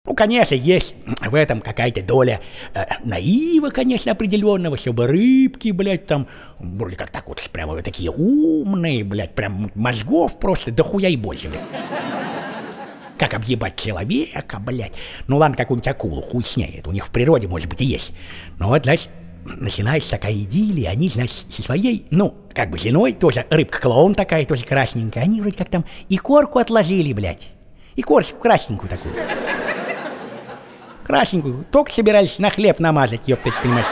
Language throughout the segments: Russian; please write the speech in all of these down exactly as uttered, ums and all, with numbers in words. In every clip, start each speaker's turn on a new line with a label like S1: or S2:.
S1: Ну, конечно, есть в этом какая-то доля э, наива, конечно, определенного, чтобы рыбки, блядь, там, вроде как так вот, прямо вот такие умные, блядь, прям мозгов просто дохуя и больше, блядь. Как объебать человека, блядь. Ну ладно, какую-нибудь акулу, хуй с ней, это у них в природе, может быть, и есть. Но вот, значит, начинается такая идиллия, они, значит, со своей, ну, как бы женой, тоже рыбка-клоун такая, тоже красненькая, они вроде как там и корку отложили, блядь, и корочку красненькую такую. Красненькую, только собирались на хлеб намазать, ёптать, понимаешь.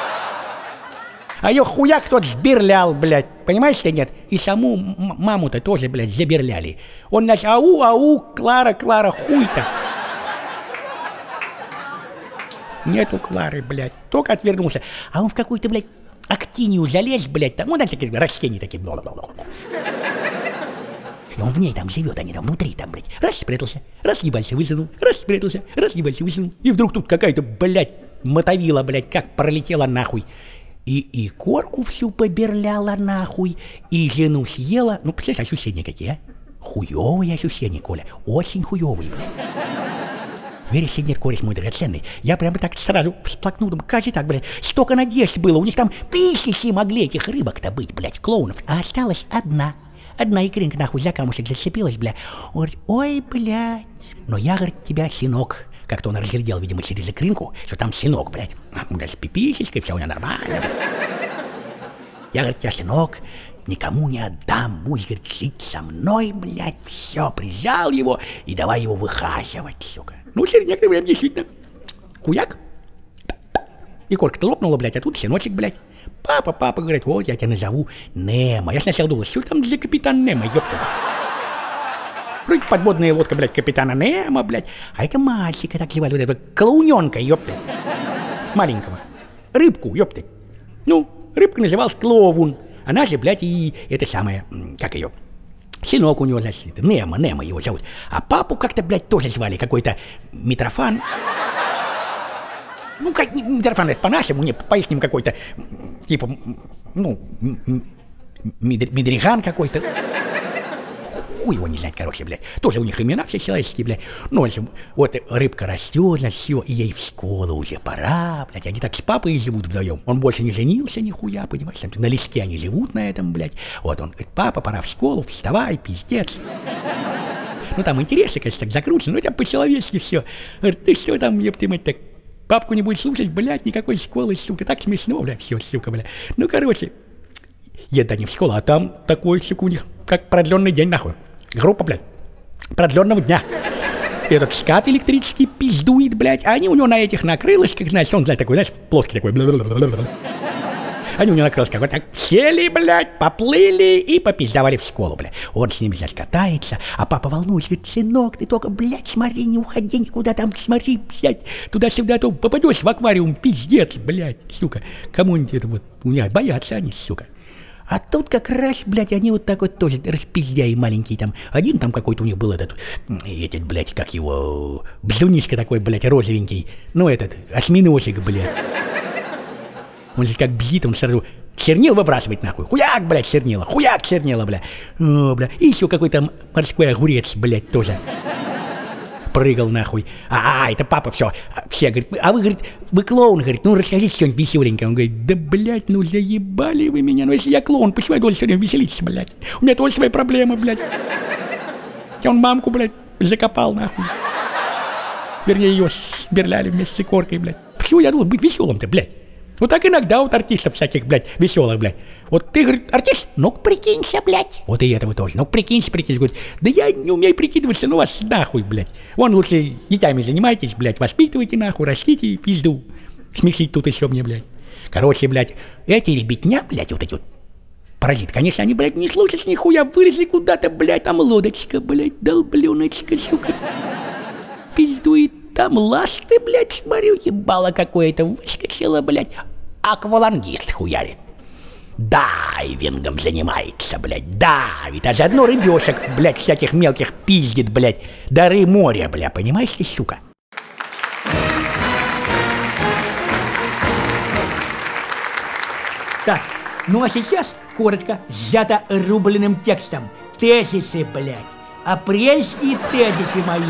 S1: А её хуяк тот сберлял, блядь, понимаешь ты, нет? И саму маму-то тоже, блядь, заберляли. Он, значит, ау, ау, Клара, Клара, хуй-то. Нету Клары, блядь, только отвернулся. А он в какую-то, блядь, актинию залез, блядь, там, ну, там такие растения такие. И он в ней там живет, они там внутри, там, блядь, раз спрятался, раз ебался, высунул, раз спрятался, раз ебался, высунул. И вдруг тут какая-то, блядь, мотовила, блядь, как пролетела нахуй. И, и корку всю поберляла нахуй, и жену съела. Ну, представляешь, ощущения какие, а? Хуёвые ощущения, Коля, очень хуёвые, блядь. Веришь или нет, кореш мой драгоценный, я прямо так сразу всплакнул, думаю, как же так, блядь, столько надежд было, у них там тысячи могли этих рыбок-то быть, блядь, клоунов, а осталась одна. Одна икринка нахуй за камушек зацепилась, бля. Он говорит, ой, блядь, но я, говорит, тебя, сынок. Как-то он разглядел, видимо, через икринку, что там сынок, блядь. Он говорит, с пиписечкой, все у него нормально, блядь. Я, говорит, тебя, сынок, никому не отдам, будешь, говорит, жить со мной, блядь, все, прижал его и давай его выхаживать, сука. Ну, через некоторое время действительно, хуяк, и корка-то лопнула, блядь, а тут сыночек, блядь. Папа, папа, говорит, вот я тебя назову Немо. Я сначала думал, что там за капитан Немо, ёпта. Вроде подводная лодка, блядь, капитана Немо, блядь. А это мальчика так звали, вот этого клоуненка, ёпта. Маленького. Рыбку, ёпта. Ну, рыбка называлась Клоун. Она же, блядь, и это самое, как ее, сынок у него, значит, Немо, Немо его зовут. А папу как-то, блядь, тоже звали, какой-то Митрофан. Ну, как, Митрофан, это по-нашему, не, по-ихнему какой-то, типа, ну, Медриган какой-то. Хуй его не знать, короче, блядь. Тоже у них имена все человеческие, блядь. Ну, в общем, вот рыбка растет, значит, все, и ей в школу уже пора, блядь. Они так с папой живут вдвоем. Он больше не женился нихуя, понимаешь, там, на леске они живут на этом, блядь. Вот он говорит, папа, пора в школу, вставай, пиздец. Ну, там интересно, конечно, так закручено, но это по-человечески все. Говорит, ты что там, еб ты мать, так... Папку не будет слушать, блядь, никакой школы, сука, так смешно, блядь, все, сука, блядь. Ну, короче, еда не в школу, а там такой, сука, у них, как продленный день, нахуй. Группа, блядь, продленного дня. Этот скат электрический пиздует, блядь, а они у него на этих на крылышках, знаешь, он, знаешь, такой, знаешь, плоский такой. Они у него на крылышках вот так сели, блядь, поплыли и попиздовали в школу, блядь. Он с ними, значит, катается, а папа волнуется, говорит, сынок, ты только, блядь, смотри, не уходи никуда там, смотри, блядь, туда-сюда, то попадешь в аквариум, пиздец, блядь, сука. Кому-нибудь это вот, у меня боятся они, сука. А тут как раз, блядь, они вот так вот тоже распиздяи маленькие там. Один там какой-то у них был этот, этот, блядь, как его, бздунишка такой, блядь, розовенький. Ну, этот, осьминожек, блядь. Он же как бздит, он сразу чернил выбрасывает нахуй. Хуяк, блядь, чернила, хуяк, чернила, блядь. О, бля. И еще какой-то морской огурец, блядь, тоже прыгал нахуй. А, это папа, все. Все, говорит, а вы, говорит, вы клоун, говорит, ну расскажите что-нибудь веселенькое. Он говорит, да, блядь, ну заебали вы меня. Ну если я клоун, почему я должен все время веселиться, блядь? У меня тоже свои проблемы, блядь. Я он мамку, блядь, закопал нахуй. Вернее, ее сберляли вместе с икоркой, блядь. Почему я должен быть веселым-то, блядь? Вот так иногда вот артистов всяких, блядь, веселых, блядь. Вот ты, говорит, артист? Ну-ка прикинься, блядь. Вот и этого тоже. Ну-ка прикинься, прикинься. Говорит, да я не умею прикидываться, ну вас нахуй, блядь. Вон лучше детьми занимайтесь, блядь, воспитывайте нахуй, растите и пизду. Смесить тут еще мне, блядь. Короче, блядь, эти ребятня, блядь, вот эти вот паразиты, конечно, они, блядь, не слушают нихуя, вылезли куда-то, блядь, там лодочка, блядь, долбленочка, сука. Пиздует. Там ласты, блядь, смотрю, ебало какое-то выскочило, блядь. Аквалангист хуярит. Дайвингом занимается, блядь, давит. А заодно рыбешек, блядь, всяких мелких пиздит, блядь. Дары моря, бля, понимаешь ты, сука? Так, ну а сейчас, коротко, сжато рубленным текстом. Тезисы, блядь. Апрельские тезисы мои.